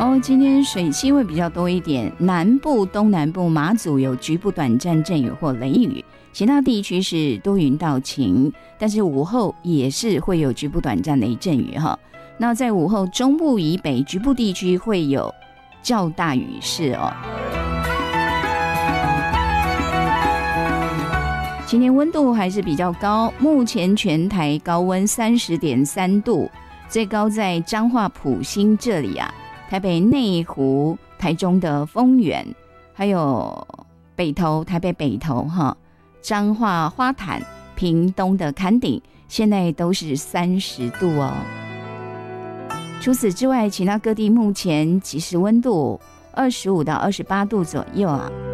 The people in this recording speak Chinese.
好，今天水汽会比较多一点，南部、东南部、马祖有局部短暂阵雨或雷雨，其他地区是多云到晴，但是午后也是会有局部短暂雷阵雨哈。那在午后，中部以北局部地区会有较大雨势哦。今天温度还是比较高，目前全台高温30.3度，最高在彰化埔心这里啊。台北内湖、台中的丰原，还有北投、台北北投哈，彰化花坛、屏东的崁顶，现在都是30度哦。除此之外，其他各地目前即时温度25到28度左右啊。